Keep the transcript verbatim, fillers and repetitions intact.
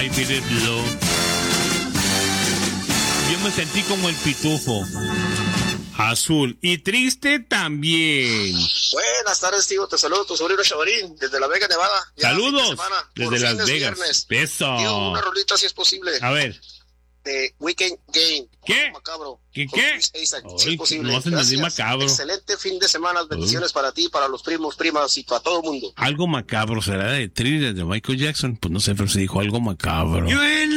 Baby the Blue. Yo me sentí como el pitufo. Azul. Y triste también. Buenas tardes, tío. Te saludo tu sobrino Chavarín, desde La Vega, Nevada. Ya Saludos. fin de semana, desde Las Vegas. Viernes. Eso. Tío, una rolita si es posible. A ver. De Weekend Game. ¿Qué? Macabro. ¿Qué qué? Isaac, Ay, si es posible. no hacen decir macabro. Excelente fin de semana. Bendiciones Uy. para ti, para los primos, primas y para todo el mundo. Algo macabro. ¿Será de Trinidad de Michael Jackson? Pues no sé, pero se dijo algo macabro. Yo en